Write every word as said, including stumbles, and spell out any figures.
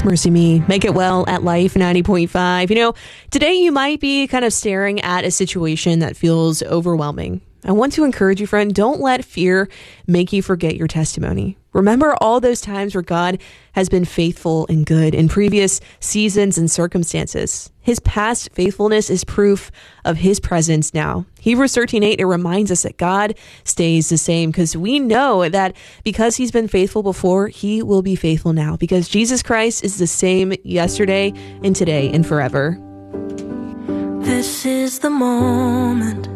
Mercy Me, Make It Well at Life ninety point five. You know, today you might be kind of staring at a situation that feels overwhelming. I want to encourage you, friend, don't let fear make you forget your testimony. Remember all those times where God has been faithful and good in previous seasons and circumstances. His past faithfulness is proof of his presence now. Hebrews thirteen eight, it reminds us that God stays the same because we know that because he's been faithful before, he will be faithful now because Jesus Christ is the same yesterday and today and forever. This is the moment